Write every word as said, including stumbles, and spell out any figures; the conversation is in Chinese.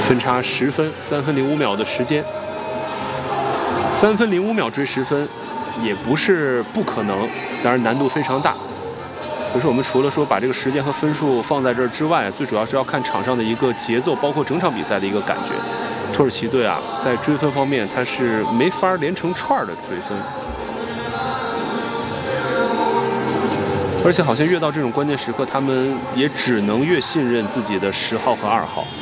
分差十分，三分零五秒的时间，三分零五秒追十分，也不是不可能，当然难度非常大。可是我们除了说把这个时间和分数放在这儿之外，最主要是要看场上的一个节奏，包括整场比赛的一个感觉。土耳其队啊，在追分方面，他是没法连成串的追分，而且好像越到这种关键时刻，他们也只能越信任自己的十号和二号。